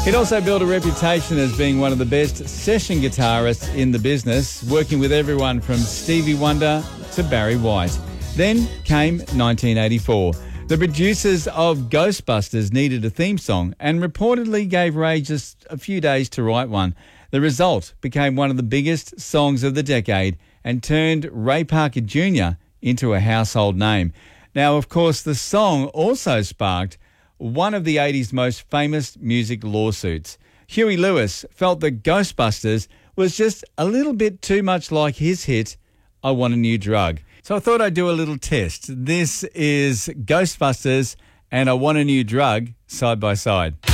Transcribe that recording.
He'd also built a reputation as being one of the best session guitarists in the business, working with everyone from Stevie Wonder to Barry White. Then came 1984. The producers of Ghostbusters needed a theme song and reportedly gave Ray just a few days to write one. The result became one of the biggest songs of the decade and turned Ray Parker Jr. into a household name. Now, of course, the song also sparked one of the 80s most famous music lawsuits. Huey Lewis felt that Ghostbusters was just a little bit too much like his hit, I Want a New Drug. So I thought I'd do a little test. This is Ghostbusters and I Want a New Drug side by side.